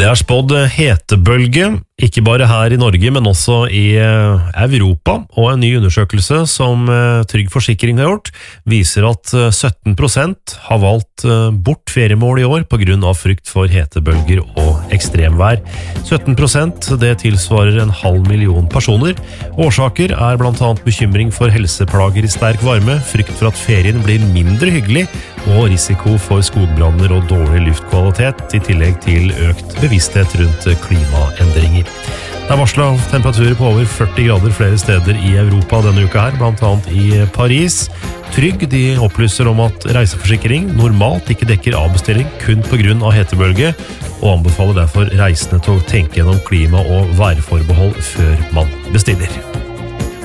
Det spådd hetebølge, ikke bare her i Norge, men også i Europa, og en ny undersøkelse som Trygg Forsikring har gjort, viser at 17% har valgt bort feriemål i år på grunn av frykt for hetebølger og ekstremvær. 17%, det tilsvarer 500.000 personer. Årsaker blant annet bekymring for helseplager i sterk varme, frykt for at ferien blir mindre hyggelig, og risiko for skogbrander og dårlig luftkvalitet, i tillegg til økt bevissthet rundt klimaendringer. Det varslet temperaturer på over 40 grader flere steder i Europa denne uka her, blant annet i Paris. Trygg de opplyser om at reiseforsikring normalt ikke dekker avbestilling kun på grunn av hetebølge, og anbefaler derfor reisende til å tenke gjennom klima- og værforbehold før man bestiller.